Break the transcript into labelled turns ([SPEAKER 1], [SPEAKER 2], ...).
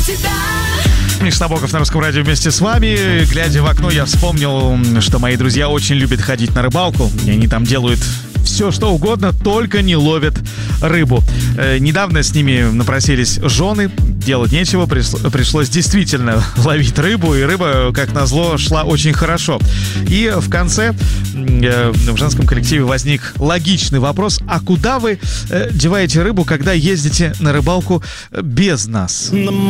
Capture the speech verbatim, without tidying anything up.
[SPEAKER 1] тебя.
[SPEAKER 2] Миша Набоков на Русском радио вместе с вами. Глядя в окно, я вспомнил, что мои друзья очень любят ходить на рыбалку. И они там делают все, что угодно, только не ловят рыбу. Э, недавно с ними напросились жены. Делать нечего, пришло, пришлось действительно ловить рыбу. И рыба, как назло, шла очень хорошо. И в конце э, в женском коллективе возник логичный вопрос: а куда вы э, деваете рыбу, когда ездите на рыбалку без нас?